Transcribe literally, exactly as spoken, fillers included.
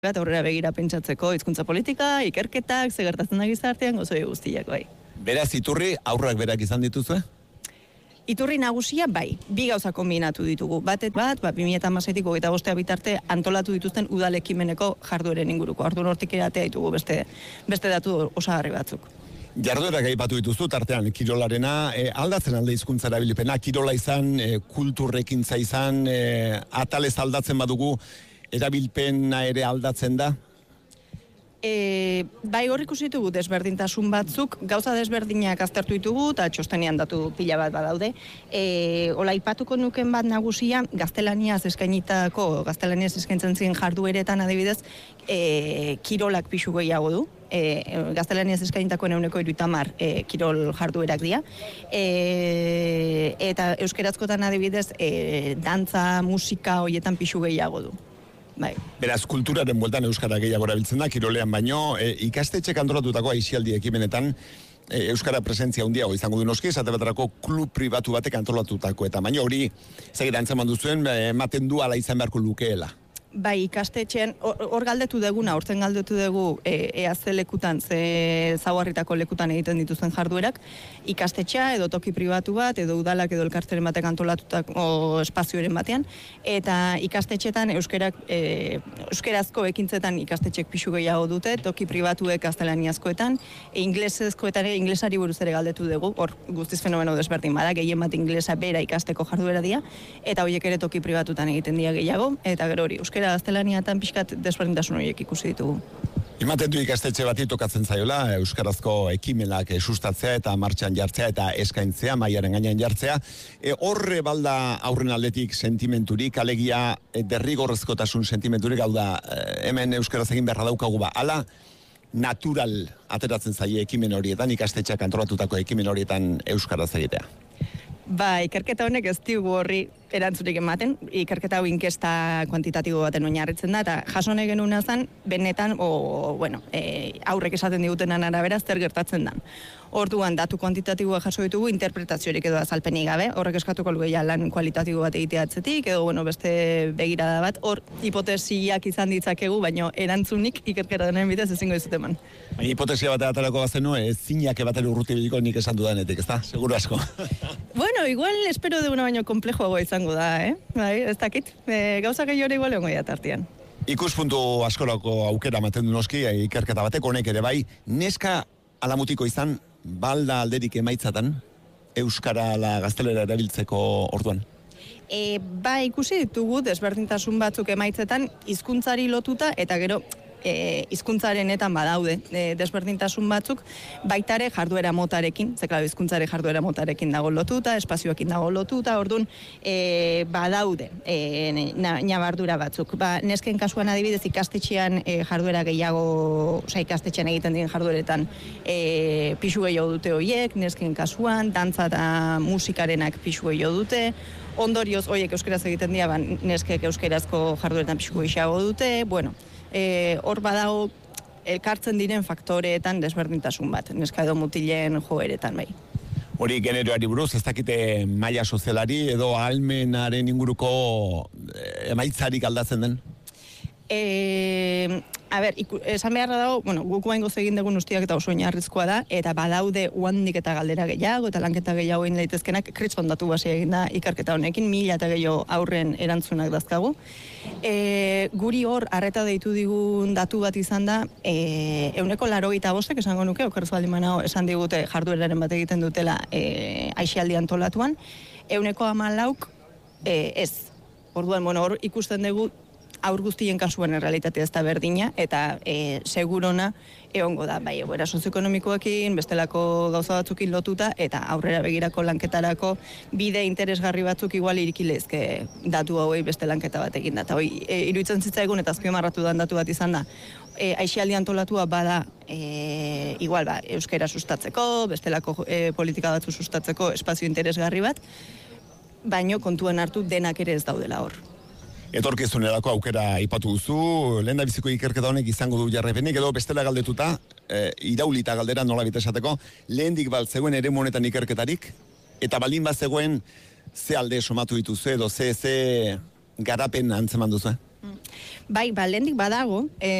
bat aurrera begira pentsatzeko hizkuntza politika, ikerketak, ze gertatzen da gizartean, gozoi guztiak bai. Beraz, iturri aurrak berak izan dituzue? Iturri nagusia bai, bi gauza kombinatu ditugu. Batet bat, ba, bi mila hamaseitik hogeita bostea bitarte antolatu dituzten udalekimeneko jardueren inguruko. Orduan hortik eratea ditugu beste, beste datu osagarri batzuk. Jarduerak aipatu dituzu, tartean kirolarena, e, aldatzen alde hizkuntza erabilpena, kirola izan, e, kulturrekintza izan, e, atalez aldatzen badugu, erabilpena ere aldatzen da? E, bai hor ikusi ditugu desberdintasun batzuk, gauza desberdinak aztertu ditugu, eta txostenean datu pila bat badaude. E, Ola, ipatuko nuken bat nagusia, gaztelaniaz eskainitako, gaztelaniaz eskaintzen ziren jardueretan adibidez, e, kirolak pixu gehiago du. E, gaztelaniaz eskainitakoen euneko iruitamar e, kirol jarduerak dira. E, eta euskerazkotan adibidez, e, dantza, musika horietan pixu gehiago du. Bai. Beraz, kulturaren bueltan euskara gehiago erabiltzen da, kirolean baino, e, ikastetxek antolatutako aisialdi ekimenetan, e, euskara presentzia handiago izango du noski, esate baterako klub pribatu batek antolatutako, eta baino hori, zegera antzeman duzuen, ematen du ala izan beharko lukeela. Bai, ikastetxean, hor galdetu deguna, hortzen galdetu dugu e, ea ze lekutan, ze zauarritako lekutan egiten dituzten jarduerak, ikastetxea edo toki pribatu bat, edo udalak edo elkarteren batek antolatutako espazioaren batean, eta ikastetxetan euskerak, e, euskerazko ekintzetan ikastetxek pixu gehiago dute, toki pribatuek gaztelaniazkoetan, e, inglesezkoetan ere, inglesari buruz ere galdetu dugu, hor guztiz fenomeno desberdin bada, gehien bat inglesa bera ikasteko jarduera dira, eta horiek ere toki pribatutan egiten dira gehiago, eta gero hori, euskera gaztelaniatan pixkat desberdintasun horiek ikusi ditugu. Ematen du ikastetxe bati tokatzen zaiola, euskarazko ekimenak sustatzea eta martxan jartzea eta eskaintzea, mailaren gainean jartzea. E, horre balda aurren aldetik sentimenturik, alegia e, derrigorrezkotasun sentimenturik, hau da, e, hemen euskaraz egin beharra daukagu ba. Ala, natural ateratzen zaie ekimen horietan, ikastetxeak antolatutako ekimen horietan euskaraz egitea. Ba, ikerketa honek ez digu horri erantzurik ematen, ikerketa hau inkesta kuantitatibo baten oinarritzen da, eta jaso nahi genuna zen, benetan, o, bueno, e, aurrek esaten digutenan arabera zer gertatzen da. Orduan, datu kuantitatiboa jaso ditugu, interpretaziorik edo azalpenik gabe, horrek eskatuko lugeia lan kualitatibo bat egitea atzetik, edo, bueno, beste begirada bat, hor hipotesiak izan ditzakegu, baino erantzunik ikerketa denen bitez ezingo dizut eman. Hipotesia bat atarako bazenu, ez zinak bateri urruti biliko nik esan dudanetik, ez da? Seguro asko. Bueno, igual espero deuna baino komplejoago izango da, eh? Bai, ez dakit, e, gauza gehiore igual egon goia tartian. Ikuspuntu askorako aukera ematen du noski, ikerketa batek honek ere bai, neska alamutiko izan, balda alderik emaitzatan, euskara ala gaztelera erabiltzeko orduan? E, ba, ikusi ditugu desberdintasun batzuk emaitzetan, hizkuntzari lotuta, eta gero, E, hizkuntzarenetan badaude e, desberdintasun batzuk, baitare jarduera motarekin, ze klaro hizkuntzare jarduera motarekin dago lotuta, espazioekin dago lotuta, orduan e, badaude e, nabardura batzuk. Ba, nesken kasuan adibidez ikastetxean e, jarduera gehiago, osea ikastetxean egiten diren jardueretan e, pixu gehiago dute horiek, nesken kasuan, dantza eta musikarenak pixu gehiago dute, ondorioz horiek euskeraz egiten dira, ba, neskek euskerazko jardueretan pixu gehiago dute, bueno, E, hor badago elkartzen diren faktoreetan desberdintasun bat, neska edo mutilen joeretan bai. Hori generoari buruz, ez dakite maila sozialari edo ahalmenaren inguruko emaitzarik aldatzen den? E, a ber, iku, esan beharra dago, bueno, guk guain goz egin dugun ustiak eta oso oinarrizkoa da, eta badaude uandik eta galdera gehiago, eta lanketa gehiago egin daitezkenak, kritzon datu base egin da ikerketa honekin, mila eta gehiago aurren erantzunak dazkagu. E, guri hor, arreta deitu digun datu bat izan da, e, euneko larogeita bostek, esango nuke, okerz baldin manao, esan digute jardueraren bat egiten dutela e, aisialdi antolatuan, euneko hamalauk e, ez. Orduan, bueno, hor ikusten dugu, aur guztien kasuan errealitatea ez da berdina, eta e, segurona egongo da, bai, egoera sozioekonomikoekin, bestelako gauza batzukin lotuta, eta aurrera begirako lanketarako bide interesgarri batzuk igual irikilezke datu hauei beste lanketa bat egin da. Eta hoi, e, iruditzen zitzaigun eta azpimarratu dan datu bat izan da, e, aisialdi antolatua bada, e, igual, ba, euskera sustatzeko, bestelako e, politika batzu sustatzeko espazio interesgarri bat, baino kontuen hartu denak ere ez daudela hor. Etorkizunerako aukera aipatu duzu, lehen da biziko ikerketa honek izango du jarrepenik, edo bestela galdetuta, e, iraulita galdera nola bitesateko, lehendik bat zegoen ere monetan ikerketarik, eta baldin bat zegoen ze alde somatu dituzu edo ze, ze garapen antzeman duzu? Bai, ba, lehendik badago, e,